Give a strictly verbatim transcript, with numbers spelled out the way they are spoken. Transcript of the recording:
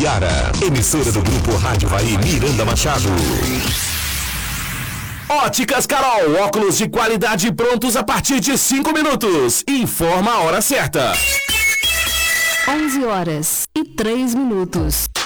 Yara, emissora do Grupo Rádio Vai Miranda Machado. Óticas Carol, óculos de qualidade prontos a partir de cinco minutos. Informa a hora certa. onze horas e três minutos.